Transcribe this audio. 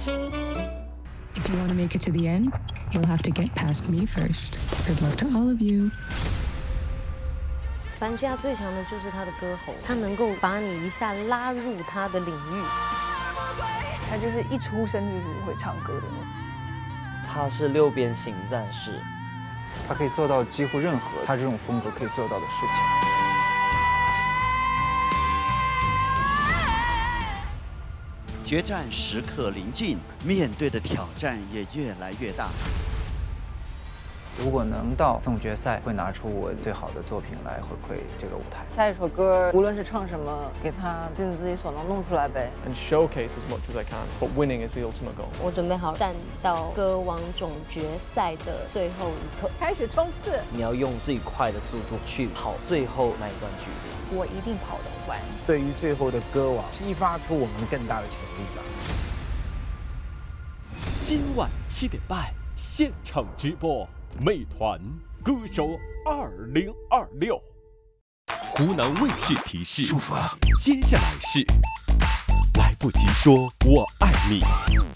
If you want to make it to the end, you'll have to get past me first. Good luck to all of you. 凡西亚最强的就是他的歌喉，他能够把你一下拉入他的领域。 他就是一出生就是会唱歌的那种。 他是六边形战士， 他可以做到几乎任何他这种风格可以做到的事情。 决战时刻临近，面对的挑战也越来越大。 如果能到总决赛，会拿出我最好的作品来回馈这个舞台。 下一首歌，无论是唱什么，给他尽自己所能弄出来呗。 And showcase as much as I can, but winning is the ultimate goal. 我准备好站到歌王总决赛的最后一刻， 开始冲刺！ 你要用最快的速度去跑最后那一段距离。 我一定跑得完。 对于最后的歌王，激发出我们更大的潜力吧。 今晚7点半现场直播。美团歌手2026，湖南卫视提示：接下来是来不及说我爱你。